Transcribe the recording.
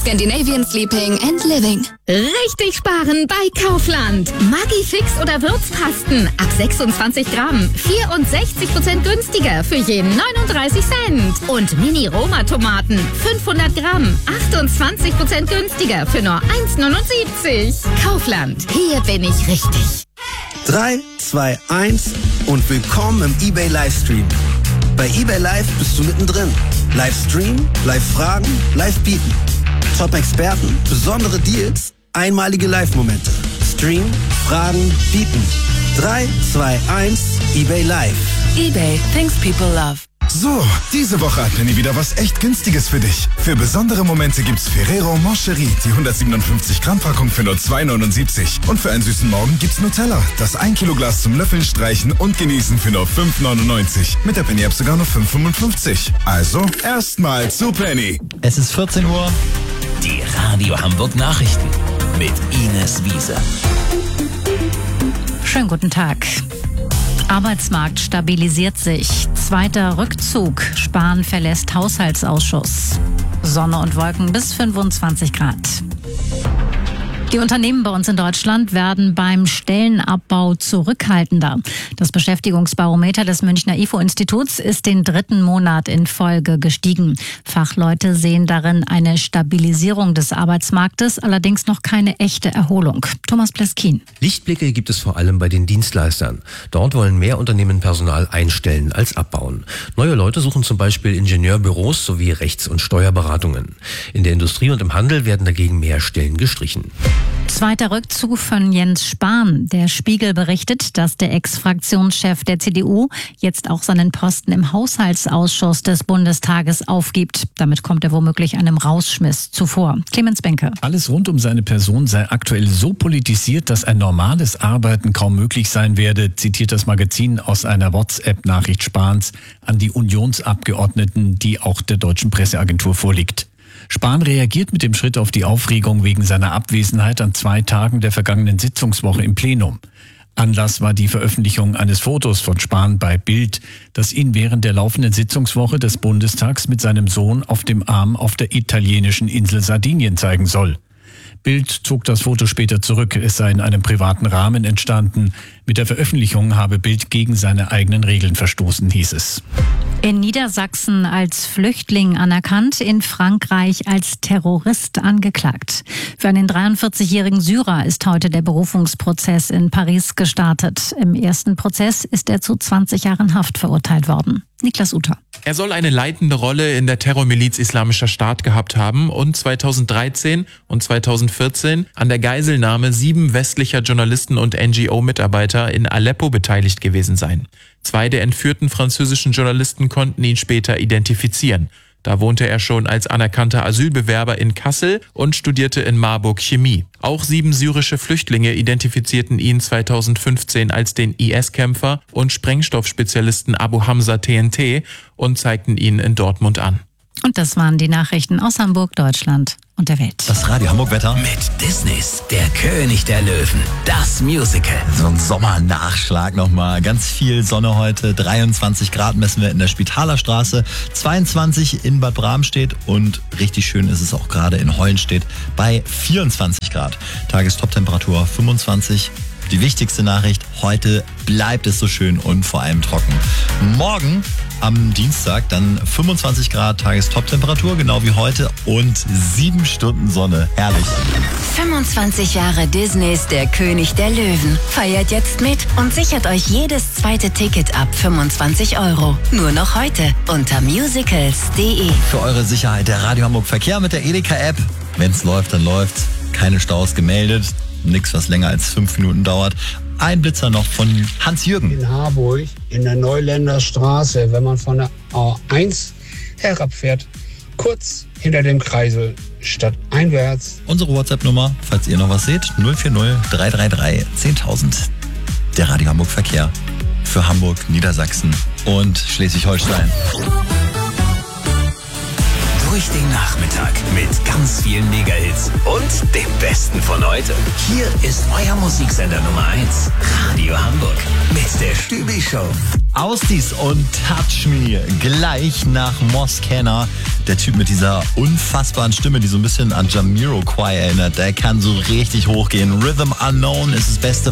Scandinavian Sleeping and Living. Richtig sparen bei Kaufland. Maggi-Fix oder Würzpasten ab 26 Gramm. 64% günstiger für je 39 Cent. Und Mini-Roma-Tomaten 500 Gramm. 28% günstiger für nur 1,79. Kaufland. Hier bin ich richtig. 3, 2, 1 und willkommen im eBay Livestream. Bei eBay Live bist du mittendrin. Livestream, Live-Fragen, Live-Bieten. Top-Experten, besondere Deals, einmalige Live-Momente. Stream, Fragen, Bieten. 3, 2, 1, eBay Live. eBay, things people love. So, diese Woche hat Penny wieder was echt Günstiges für dich. Für besondere Momente gibt's Ferrero Moncherie, die 157 Gramm Packung für nur 2,79. Und für einen süßen Morgen gibt's Nutella, das 1 Kilo Glas zum Löffeln, Streichen und Genießen für nur 5,99. Mit der Penny App sogar nur 5,55. Also, erstmal zu Penny. Es ist 14 Uhr. Die Radio Hamburg Nachrichten mit Ines Wiese. Schönen guten Tag. Arbeitsmarkt stabilisiert sich. Zweiter Rückzug. Spahn verlässt Haushaltsausschuss. Sonne und Wolken bis 25 Grad. Die Unternehmen bei uns in Deutschland werden beim Stellenabbau zurückhaltender. Das Beschäftigungsbarometer des Münchner IFO-Instituts ist den 3. Monat in Folge gestiegen. Fachleute sehen darin eine Stabilisierung des Arbeitsmarktes, allerdings noch keine echte Erholung. Thomas Pleskin. Lichtblicke gibt es vor allem bei den Dienstleistern. Dort wollen mehr Unternehmen Personal einstellen als abbauen. Neue Leute suchen zum Beispiel Ingenieurbüros sowie Rechts- und Steuerberatungen. In der Industrie und im Handel werden dagegen mehr Stellen gestrichen. Zweiter Rückzug von Jens Spahn. Der Spiegel berichtet, dass der Ex-Fraktionschef der CDU jetzt auch seinen Posten im Haushaltsausschuss des Bundestages aufgibt. Damit kommt er womöglich einem Rausschmiss zuvor. Clemens Benke. Alles rund um seine Person sei aktuell so politisiert, dass ein normales Arbeiten kaum möglich sein werde, zitiert das Magazin aus einer WhatsApp-Nachricht Spahns an die Unionsabgeordneten, die auch der deutschen Presseagentur vorliegt. Spahn reagiert mit dem Schritt auf die Aufregung wegen seiner Abwesenheit an 2 Tagen der vergangenen Sitzungswoche im Plenum. Anlass war die Veröffentlichung eines Fotos von Spahn bei Bild, das ihn während der laufenden Sitzungswoche des Bundestags mit seinem Sohn auf dem Arm auf der italienischen Insel Sardinien zeigen soll. Bild zog das Foto später zurück, es sei in einem privaten Rahmen entstanden. Mit der Veröffentlichung habe Bild gegen seine eigenen Regeln verstoßen, hieß es. In Niedersachsen als Flüchtling anerkannt, in Frankreich als Terrorist angeklagt. Für einen 43-jährigen Syrer ist heute der Berufungsprozess in Paris gestartet. Im ersten Prozess ist er zu 20 Jahren Haft verurteilt worden. Niklas Uter. Er soll eine leitende Rolle in der Terrormiliz Islamischer Staat gehabt haben und 2013 und 2014 an der Geiselnahme 7 westlicher Journalisten und NGO-Mitarbeiter in Aleppo beteiligt gewesen sein. 2 der entführten französischen Journalisten konnten ihn später identifizieren. Da wohnte er schon als anerkannter Asylbewerber in Kassel und studierte in Marburg Chemie. Auch 7 syrische Flüchtlinge identifizierten ihn 2015 als den IS-Kämpfer und Sprengstoffspezialisten Abu Hamza TNT und zeigten ihn in Dortmund an. Und das waren die Nachrichten aus Hamburg, Deutschland und der Welt. Das Radio Hamburg Wetter. Mit Disneys Der König der Löwen. Das Musical. So ein Sommernachschlag nochmal. Ganz viel Sonne heute. 23 Grad messen wir in der Spitaler Straße. 22 in Bad Bramstedt. Und richtig schön ist es auch gerade in Hollenstedt bei 24 Grad. Tagestoptemperatur 25. Die wichtigste Nachricht, heute bleibt es so schön und vor allem trocken. Morgen am Dienstag dann 25 Grad Tagestoptemperatur, genau wie heute, und 7 Stunden Sonne. Herrlich. 25 Jahre Disneys Der König der Löwen. Feiert jetzt mit und sichert euch jedes zweite Ticket ab 25 €. Nur noch heute unter musicals.de. Für eure Sicherheit der Radio Hamburg Verkehr mit der Edeka-App. Wenn's läuft, dann läuft's. Keine Staus gemeldet. Nichts, was länger als 5 Minuten dauert. Ein Blitzer noch von Hans-Jürgen. In Harburg, in der Neuländer Straße, wenn man von der A1 herabfährt, kurz hinter dem Kreisel, statt einwärts. Unsere WhatsApp-Nummer, falls ihr noch was seht, 040 333 10.000. Der Radio Hamburg Verkehr für Hamburg, Niedersachsen und Schleswig-Holstein. Durch den Nachmittag mit ganz vielen Mega-Hits und dem Besten von heute. Hier ist euer Musiksender Nummer 1, Radio Hamburg mit der Stübi-Show. Ausdies und Touch Me gleich nach Moskenna. Der Typ mit dieser unfassbaren Stimme, die so ein bisschen an Jamiroquai erinnert, der kann so richtig hochgehen. Rhythm Unknown ist das Beste